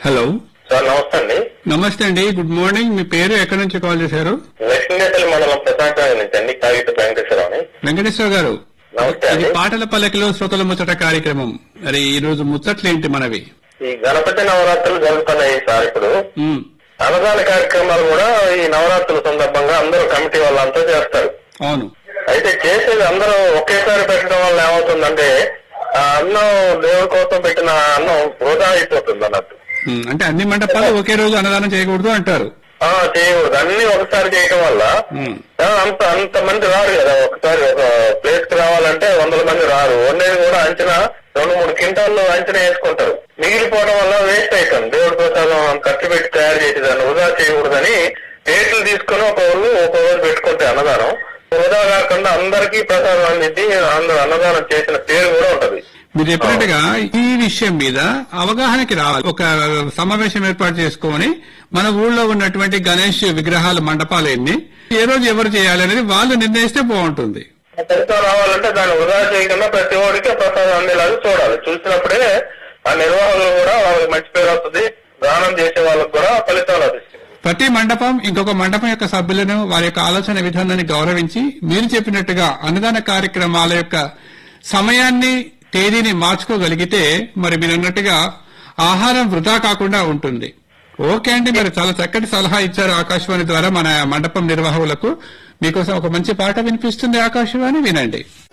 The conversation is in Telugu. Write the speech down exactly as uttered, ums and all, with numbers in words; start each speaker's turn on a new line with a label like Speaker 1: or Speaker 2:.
Speaker 1: హలో
Speaker 2: సార్ నమస్తే అండి.
Speaker 1: నమస్తే అండి, గుడ్ మార్నింగ్. మీ పేరు ఎక్కడి నుంచి కాల్ చేశారు?
Speaker 2: లక్ష్మీదేశల మండలం ప్రశాంత్ నుంచి అండి, కాగిత వెంకటేశ్వరరావు అని.
Speaker 1: వెంకటేశ్వర గారు,
Speaker 2: నమస్తే
Speaker 1: ఇది
Speaker 2: అండి.
Speaker 1: పాటల పల్లకిలో శ్రోతల ముచ్చట కార్యక్రమం. మరి ఈ రోజు ముచ్చట్లేంటి మనవి?
Speaker 2: ఈ గణపతి నవరాత్రులు జరుగుతున్నాయి సార్. ఇప్పుడు
Speaker 1: ఉమ్,
Speaker 2: అన్నదాన కార్యక్రమాలు కూడా ఈ నవరాత్రుల సందర్భంగా అందరూ కమిటీ వాళ్ళంతా చేస్తారు.
Speaker 1: అవును.
Speaker 2: అయితే చేసేది అందరూ ఒకేసారి పెట్టడం వల్ల ఏమవుతుందంటే ఆ అన్నం దేవుడి కోసం పెట్టిన అన్నం వృధా అయిపోతుంది అన్నట్టు.
Speaker 1: ఉమ్, అంటే అన్ని మండపాలు ఒకే రోజు అన్నదానం చేయకూడదు అంటారు.
Speaker 2: ఆ చేయకూడదు, అన్ని ఒకసారి చేయటం వల్ల
Speaker 1: ఉమ్,
Speaker 2: ఆ, అంత అంత మంది రారు కదా. ఒకసారి ఒక ప్లేస్ కి రావాలంటే వందల మంది రారు. వండేది కూడా అంచనా రెండు మూడు క్వింటాల్లో అంచనా వేసుకుంటారు. మిగిలిపోవడం వల్ల వేస్ట్ అవుతుంది. దేవుడి ప్రసాదం ఖర్చు పెట్టి తయారు చేసేదాన్ని వృధా చేయకూడదని రేట్లు తీసుకుని ఒక ఊరు ఒక రోజు పెట్టుకుంటే అన్నదానం వృధా కాకుండా అందరికీ ప్రసాదం అందించి అందరూ అన్నదానం చేసిన పేరు కూడా ఉంటది.
Speaker 1: మీరు చెప్పినట్టుగా ఈ విషయం మీద అవగాహనకి రావాలి. ఒక సమావేశం ఏర్పాటు చేసుకొని మన ఊళ్ళో ఉన్నటువంటి గణేష్ విగ్రహాల మండపాలు ఎన్ని, ఏ రోజు ఎవరు చేయాలి అనేది వాళ్ళు నిర్ణయిస్తే బాగుంటుంది.
Speaker 2: ఫలితం రావాలంటే దాన్ని వృధా చేయకుండా ప్రతి ఒడికి ప్రసాదం అందేలాగా చూడాలి. చూసినప్పుడే ఆ నిర్వాహకులు కూడా వాళ్ళకి మంచి పేరు వస్తుంది, దానం చేసే వాళ్ళకి కూడా ఫలితాలు లభిస్తాయి.
Speaker 1: ప్రతి మండపం ఇంకొక మండపం యొక్క సభ్యులను వారి యొక్క ఆలోచన విధానాన్ని గౌరవించి మీరు చెప్పినట్టుగా అన్నదాన కార్యక్రమాల యొక్క సమయాన్ని తేదీని మార్చుకోగలిగితే మరి మీరు అన్నట్టుగా ఆహారం వృధా కాకుండా ఉంటుంది. ఓకే అండి, మరి చాలా చక్కటి సలహా ఇచ్చారు ఆకాశవాణి ద్వారా మన మండపం నిర్వాహకులకు. మీకోసం ఒక మంచి పాట వినిపిస్తుంది ఆకాశవాణి, వినండి.